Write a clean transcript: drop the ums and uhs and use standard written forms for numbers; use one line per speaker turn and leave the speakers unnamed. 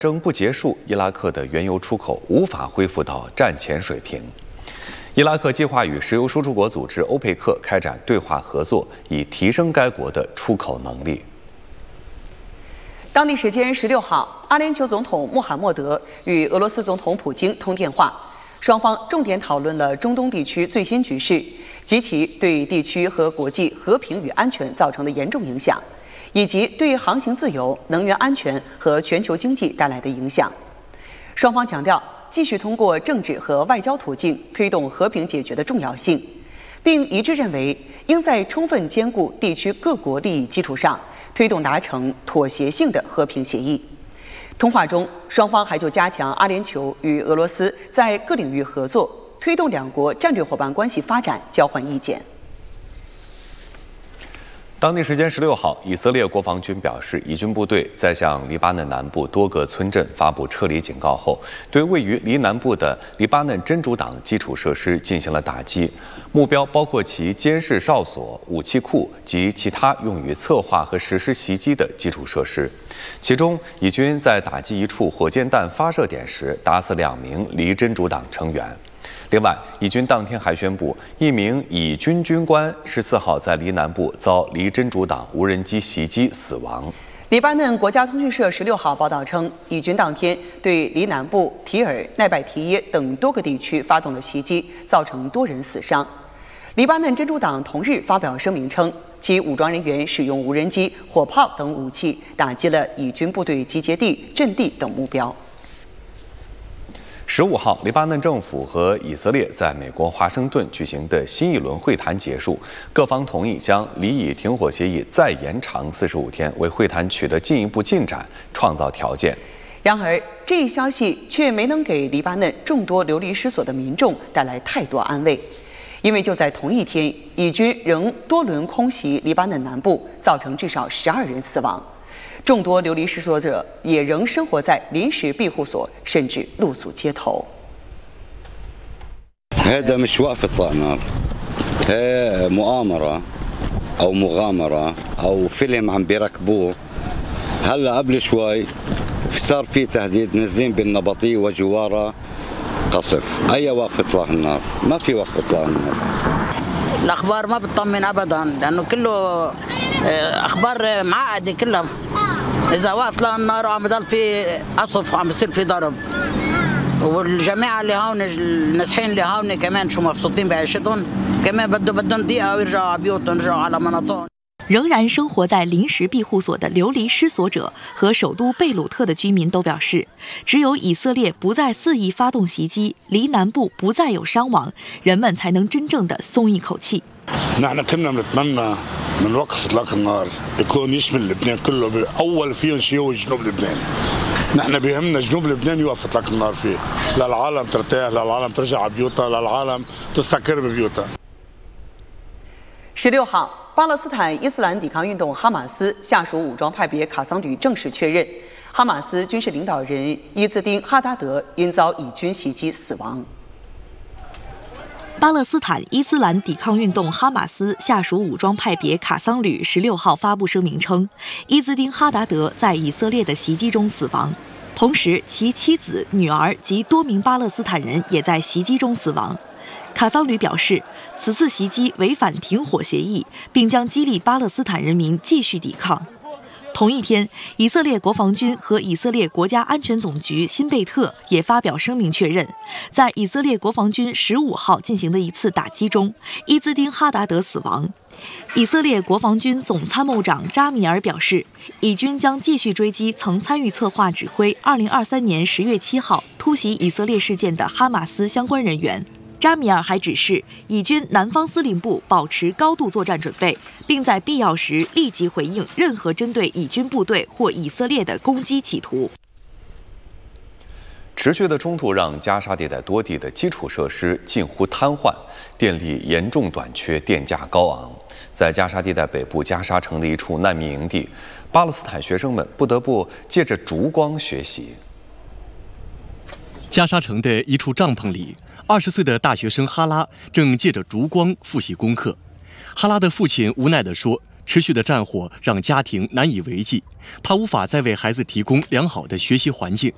争不结束，伊拉克的原油出口无法恢复到战前水平。伊拉克计划与石油输出国组织欧佩克开展对话合作，以提升该国的出口能力。
当地时间16号，阿联酋总统穆罕默德与俄罗斯总统普京通电话，双方重点讨论了中东地区最新局势及其对地区和国际和平与安全造成的严重影响，以及对航行自由、能源安全和全球经济带来的影响。双方强调继续通过政治和外交途径推动和平解决的重要性，并一致认为应在充分兼顾地区各国利益基础上推动达成妥协性的和平协议。通话中，双方还就加强阿联酋与俄罗斯在各领域合作，推动两国战略伙伴关系发展交换意见。
当地时间16号，以色列国防军表示，以军部队在向黎巴嫩南部多个村镇发布撤离警告后，对位于黎南部的黎巴嫩真主党基础设施进行了打击，目标包括其监视哨所、武器库及其他用于策划和实施袭击的基础设施。其中，以军在打击一处火箭弹发射点时，打死2名黎真主党成员。另外，以军当天还宣布，一名以军军官14号在黎南部遭黎真主党无人机袭击死亡。
黎巴嫩国家通讯社16号报道称，以军当天对黎南部提尔、奈拜提耶等多个地区发动了袭击，造成多人死伤。黎巴嫩真主党同日发表声明称，其武装人员使用无人机、火炮等武器打击了以军部队集结地、阵地等目标。
15号，黎巴嫩政府和以色列在美国华盛顿举行的新一轮会谈结束，各方同意将黎以停火协议再延长45天，为会谈取得进一步进展创造条件。
然而，这一消息却没能给黎巴嫩众多流离失所的民众带来太多安慰，因为就在同一天，以军仍多轮空袭黎巴嫩南部，造成至少12人死亡。众多流离失所者也仍生活在临时庇护所，甚至露宿街头。
هذا مش وقف اطلاق نار، مؤامرة أو مغامرة أو فيلم عم بيركبوه. هلا قبل شوي صار في تهديد نازلين بالنبطية وجوارها قصف. أي وقف اطلاق النار؟ ما في وقف اطلاق النار.
الأخبار ما بتطمن أبدا، لأنه كله أخبار معقدة كلها. إذا وقف النار وعم بضل في قصف وعم بصير في ضرب، والجماعة اللي هون النازحين اللي هون كمان شو مبسوطين بعيشتهم، كمان بدهم دقيقة ويرجعوا على بيوتهم، يرجعوا على مناطقهم。
仍然生活在临时庇护所的流离失所者和首都贝鲁特的居民都表示，只有以色列不再肆意发动袭击，黎南部不再有伤亡，人们才能真正的松一口气。
نحن كنا بنتمنى من وقف اطلاق النار يكون يشمل لبنان كله، اول فيهم شيء هو جنوب لبنان. نحن بيهمنا جنوب لبنان يوقف اطلاق النار فيه، للعالم ترتاح، للعالم ترجع على بيوتها، للعالم تستقر ببيوتها。
16号，巴勒斯坦伊斯兰抵抗运动哈马斯下属武装派别卡桑旅正式确认，哈马斯军事领导人伊兹丁·哈达德因遭以军袭击死亡。
巴勒斯坦伊斯兰抵抗运动哈马斯下属武装派别卡桑旅16号发布声明称，伊兹丁·哈达德在以色列的袭击中死亡，同时其妻子、女儿及多名巴勒斯坦人也在袭击中死亡。卡桑旅表示，此次袭击违反停火协议，并将激励巴勒斯坦人民继续抵抗。同一天，以色列国防军和以色列国家安全总局辛贝特也发表声明确认，在以色列国防军15号进行的一次打击中，伊兹丁·哈达德死亡。以色列国防军总参谋长扎米尔表示，以军将继续追击曾参与策划指挥2023年10月7号突袭以色列事件的哈马斯相关人员。扎米尔还指示以军南方司令部保持高度作战准备，并在必要时立即回应任何针对以军部队或以色列的攻击企图。
持续的冲突让加沙地带多地的基础设施近乎瘫痪，电力严重短缺，电价高昂。在加沙地带北部加沙城的一处难民营地，巴勒斯坦学生们不得不借着烛光学习。
加沙城的一处帐篷里，20岁的大学生哈拉正借着烛光复习功课。哈拉的父亲无奈地说，持续的战火让家庭难以为继，他无法再为孩子提供良好的学习环境。